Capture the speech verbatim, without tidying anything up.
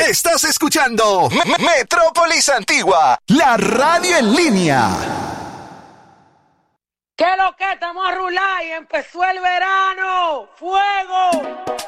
Estás escuchando M- Metrópolis Antigua, la radio en línea. ¿Qué lo que? Estamos a rular y empezó el verano. ¡Fuego!